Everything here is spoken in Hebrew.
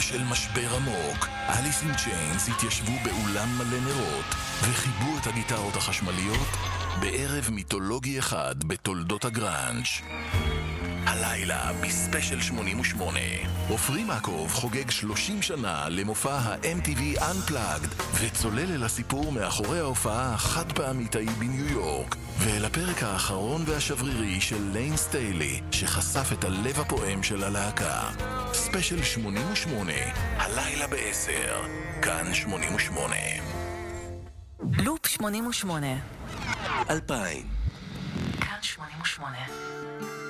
ושל משבר עמוק, אליס אין צ'יינס התיישבו באולם מלא נרות וחיבו את הגיטרות החשמליות בערב מיתולוגי אחד בתולדות הגראנץ'. הלילה בספיישל 88 עופרי מקוב חוגג 30 שנה למופע ה-MTV Unplugged וצולל אל הסיפור מאחורי ההופעה החד פעמית ההיא בניו יורק ואל הפרק האחרון והשברירי של ליין סטיילי שחשף את הלב הפועם של הלהקה. ספיישל 88 הלילה ב-10 כאן 88 לופ 88 2000 כאן 88